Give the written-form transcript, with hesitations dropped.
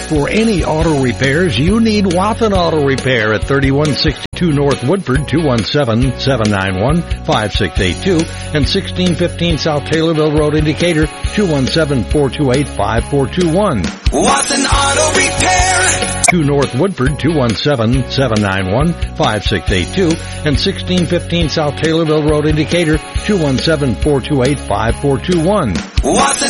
For any auto repairs, you need Wathen Auto Repair at 3162 North Woodford, 217-791-5682, and 1615 South Taylorville Road, Indicator, 217-428-5421. Wathen Auto Repair. 2 North Woodford, 217-791-5682, and 1615 South Taylorville Road, Indicator, 217-428-5421. Wathen